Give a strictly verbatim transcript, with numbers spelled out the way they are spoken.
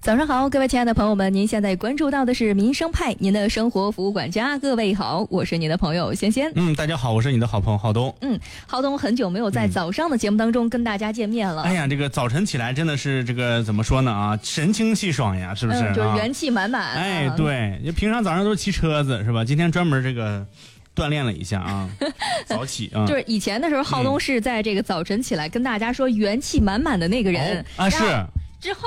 早上好，各位亲爱的朋友们，您现在关注到的是民生派，您的生活服务管家。各位好，我是您的朋友仙仙。 嗯，大家好，我是你的好朋友浩东。 嗯，浩东很久没有在早上的节目当中跟大家见面了。 嗯、哎呀，这个早晨起来真的是这个怎么说呢啊，神清气爽呀，是不是？ 嗯、就是元气满满、啊。 哎，对，平常早上都是骑车子是吧？今天专门这个。锻炼了一下啊，早起啊， 就是以前的时候，浩东是在这个早晨起来跟大家说元气满满的那个人、 嗯、啊，是